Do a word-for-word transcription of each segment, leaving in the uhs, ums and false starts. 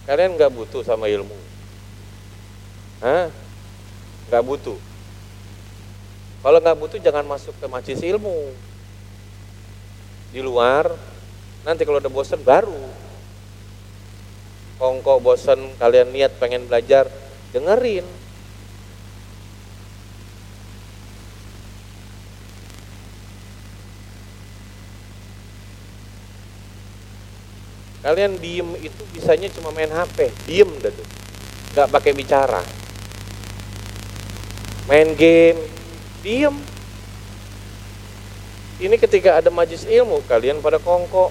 Kalian nggak butuh sama ilmu? Hah? Nggak butuh? Kalau nggak butuh jangan masuk ke majelis ilmu. Di luar, nanti kalau udah bosan baru. Kongko bosan, kalian niat pengen belajar, dengerin. Kalian diem itu bisanya cuma main H P, diem dah tuh, nggak pakai bicara. Main game, diem. Ini ketika ada majelis ilmu, kalian pada kongko.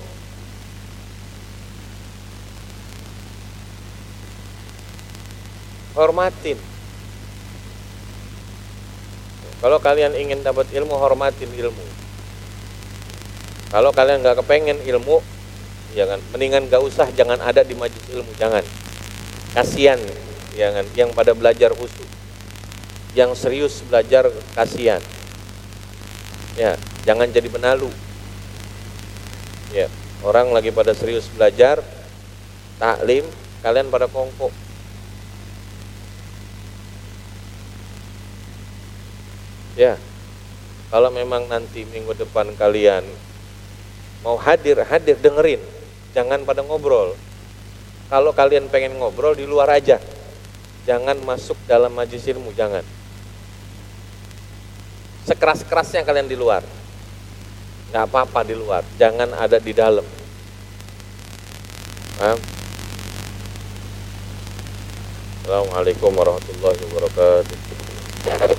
Hormatin. Kalau kalian ingin dapat ilmu, hormatin ilmu. Kalau kalian nggak kepengen ilmu, jangan, mendingan gak usah, jangan ada di majelis ilmu, jangan. Kasihan, jangan. Yang pada belajar khusus, yang serius belajar, kasihan. Ya, jangan jadi benalu. Ya, orang lagi pada serius belajar, taklim, kalian pada kongko. Ya, kalau memang nanti minggu depan kalian mau hadir, hadir, dengerin. Jangan pada ngobrol. Kalau kalian pengen ngobrol di luar aja. Jangan masuk dalam majelis ilmu, jangan. Sekeras-kerasnya kalian di luar. Nggak apa-apa di luar, jangan ada di dalam. Paham? Assalamualaikum warahmatullahi wabarakatuh.